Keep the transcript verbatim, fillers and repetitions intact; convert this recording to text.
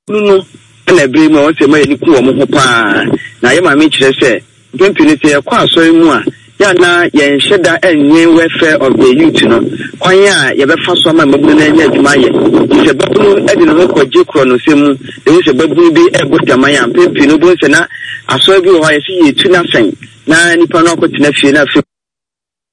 no na ebe mu o se ma ni ku o mo pa na ye ma me kire se mpempini se e kwa so mu a ya na ye nheda enye welfare of the youth no kwan ya ye be fa so ma mabu na nya adwuma ye se babu e de no ko je kro no se mu e se babu bi e gotama ya mpempini bo se na aso bi ho ye se ye tu na sen na nipa no ko tina fie na